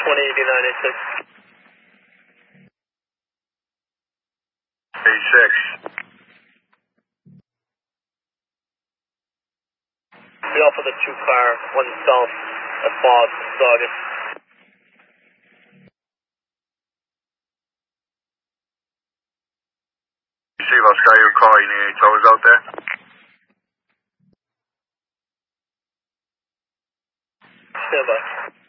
208986. 86. We off with a 2-car, 1 south at Fog, Saugus. You see what's got your car, you need any tows out there? Stand by.